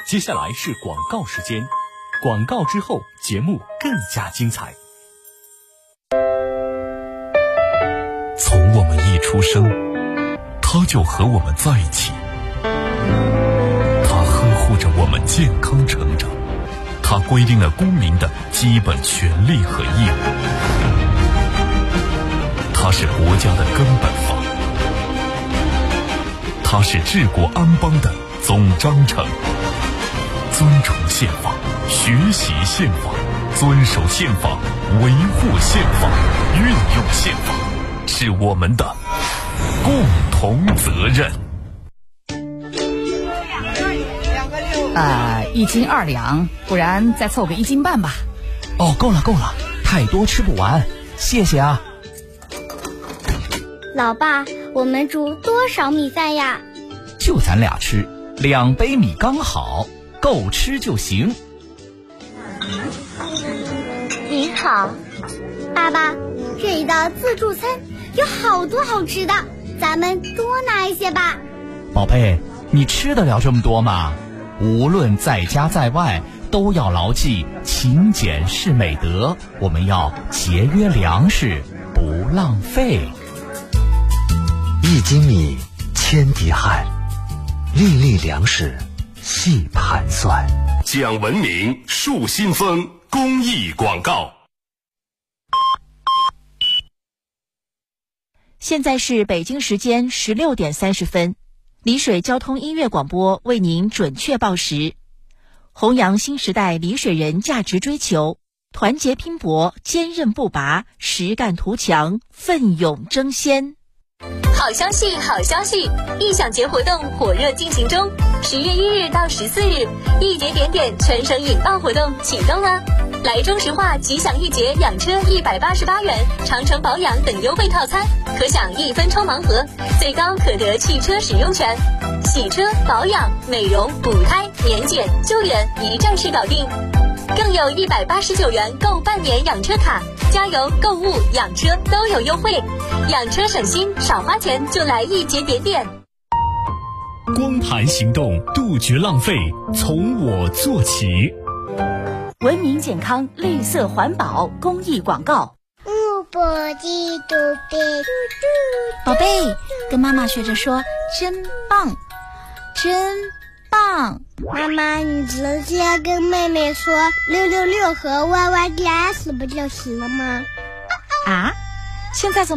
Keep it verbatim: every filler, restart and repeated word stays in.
接下来是广告时间，广告之后节目更加精彩。 从我们一出生，他就和我们在一起，他呵护着我们健康成长，他规定了公民的基本权利和义务，他是国家的根本法，他是治国安邦的总章程。尊崇宪法，学习宪法，遵守宪法，维护宪法，运用宪法，是我们的共同责任。 呃，一斤二两，不然再凑个一斤半吧。 哦，够了够了，太多吃不完，谢谢啊。 老爸，我们煮多少米饭呀？ 就咱俩吃，两杯米刚好，够吃就行。 您好，爸爸，这里的自助餐有好多好吃的，咱们多拿一些吧。 宝贝，你吃得了这么多吗？无论在家在外，都要牢记勤俭是美德，我们要节约粮食，不浪费。 一斤米，千滴汗，粒粒粮食细盘算。 讲文明树新风公益广告。 现在是北京时间十六点三十分，丽水交通音乐广播为您准确报时。弘扬新时代丽水人价值追求，团结拼搏，坚韧不拔，实干图强，奋勇争先。 好消息，好消息！异想节活动火热进行中，十月一日到十四日，一节点点全省引爆活动启动啦！来中石化吉祥一节养车一百八十八元，长城保养等优惠套餐，可享一分抽盲盒，最高可得汽车使用权，洗车、保养、美容、补胎、年检、救援一站式搞定。更有一百八十九元购半年养车卡，加油、购物、养车都有优惠，养车省心，少花钱就来一节点点。 光盘行动，杜绝浪费，从我做起。 文明健康，绿色环保公益广告。 宝贝，跟妈妈学着说真棒，真棒。妈妈，你直接跟妹妹说六六六和 Y Y D S 不就行了吗？ 啊，现在怎么